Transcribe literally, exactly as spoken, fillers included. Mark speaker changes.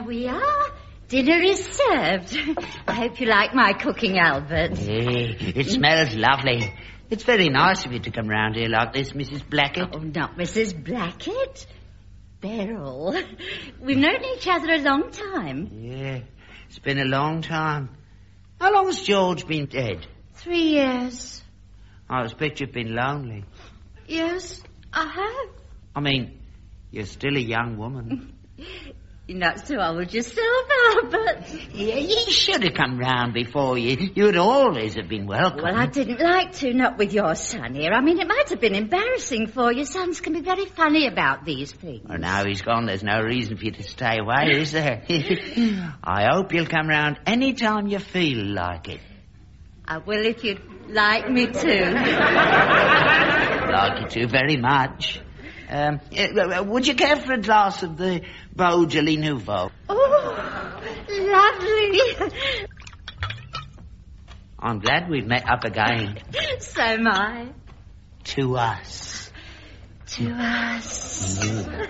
Speaker 1: There we are. Dinner is served. I hope you like my cooking, Albert.
Speaker 2: Hey, it smells lovely. It's very nice of you to come round here like this, Missus Blackett.
Speaker 1: Oh, not Missus Blackett. Beryl. We've known each other a long time.
Speaker 2: Yeah, it's been a long time. How long has George been dead?
Speaker 1: Three years.
Speaker 2: I expect you've been lonely.
Speaker 1: Yes, I have.
Speaker 2: I mean, you're still a young woman.
Speaker 1: You're not so old yourself, Albert.
Speaker 2: Yeah, you should have come round before you. You'd always have been welcome.
Speaker 1: Well, I didn't like to, not with your son here. I mean, it might have been embarrassing for you. Sons can be very funny about these things.
Speaker 2: Well, now he's gone, there's no reason for you to stay away, is there? I hope you'll come round any time you feel like it.
Speaker 1: I will if you'd like me to.
Speaker 2: Like you to very much. Um, uh, would you care for a glass of the Beaujolais Nouveau?
Speaker 1: Oh, lovely.
Speaker 2: I'm glad we've met up again.
Speaker 1: So am I.
Speaker 2: To us.
Speaker 1: To us.